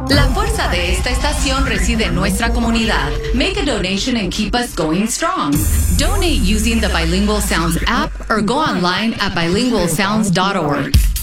La fuerza de esta estación reside en nuestra comunidad. Make a donation and keep us going strong. Donate using the Bilingual Sounds app or go online at bilingualsounds.org.